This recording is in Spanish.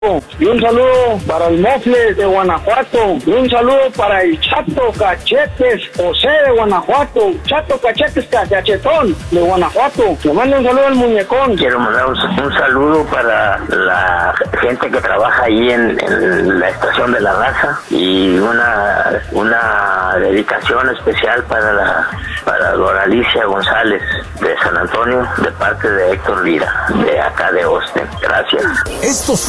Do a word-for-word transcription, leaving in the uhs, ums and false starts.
Y un saludo para el Mofles de Guanajuato. Y un saludo para el Chato Cachetes José de Guanajuato. Chato Cachetes Cachetón de Guanajuato. Le mando un saludo al muñecón. Quiero mandar un, un saludo para la gente que trabaja ahí en, en la estación de La Raza. Y una, una dedicación especial para la para Doralicia González de San Antonio, de parte de Héctor Lira, de acá de Austin. Gracias. Estos